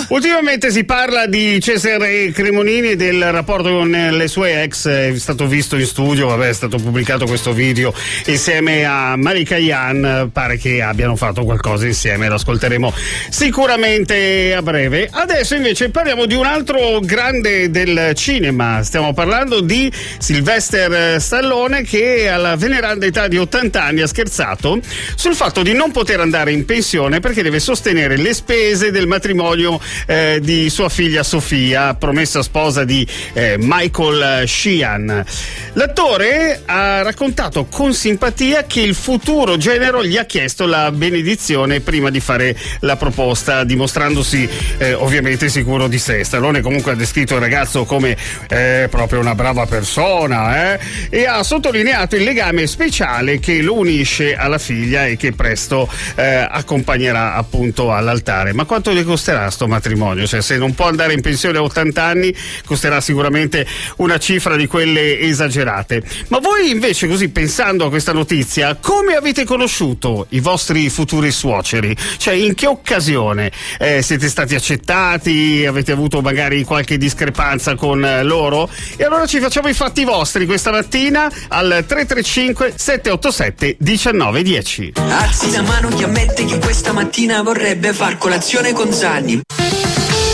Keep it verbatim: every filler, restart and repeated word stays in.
Ultimamente si parla di Cesare Cremonini e del rapporto con le sue ex. È stato visto in studio, vabbè, è stato pubblicato questo video insieme a Malika Yan. Pare che abbiano fatto qualcosa insieme, lo ascolteremo sicuramente a breve. Adesso invece parliamo di un altro grande del cinema. Stiamo parlando di Sylvester Stallone, che alla veneranda età di ottanta anni ha scherzato sul fatto di non poter andare in pensione perché deve sostenere le spese del matrimonio eh, di sua figlia Sofia, promessa sposa di eh, Michael Sheehan. L'attore ha raccontato con simpatia che il futuro genero gli ha chiesto la benedizione prima di fare la proposta, dimostrandosi eh, ovviamente sicuro di sé. Stallone comunque ha descritto il ragazzo come eh, proprio una brava persona eh, e ha sottolineato il legame speciale che lo unisce alla figlia e che presto eh, accompagnerà appunto all'altare. Ma quanto le costerà sto matrimonio? Cioè, se non può andare in pensione a ottanta anni, costerà sicuramente una cifra di quelle esagerate. Ma voi invece, così pensando a questa notizia, come avete conosciuto i vostri futuri suoceri? Cioè, in che occasione eh, siete stati accettati? Avete avuto magari qualche discrepanza con eh, loro? E allora ci facciamo i fatti vostri questa mattina al tre tre cinque sette otto sette uno nove uno zero. Alzi la mano chi ammette che questa mattina vorrebbe far colazione con Zanni.